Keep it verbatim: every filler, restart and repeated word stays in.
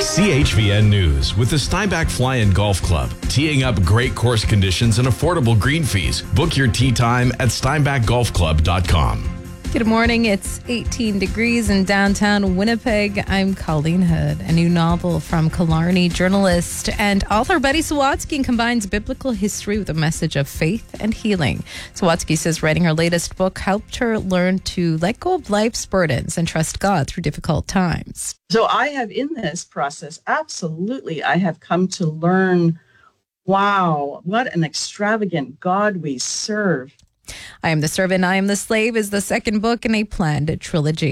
C H V N News with the Steinbach Fly and Golf Club, teeing up great course conditions and affordable green fees. Book your tee time at steinbach golf club dot com. Good morning. It's eighteen degrees in downtown Winnipeg. I'm Colleen Hood. A new novel from Killarney journalist and author Betty Sawatsky combines biblical history with a message of faith and healing. Sawatsky says writing her latest book helped her learn to let go of life's burdens and trust God through difficult times. So I have in this process, absolutely, I have come to learn, wow, what an extravagant God we serve. I Am the Servant, I Am the Slave is the second book in a planned trilogy.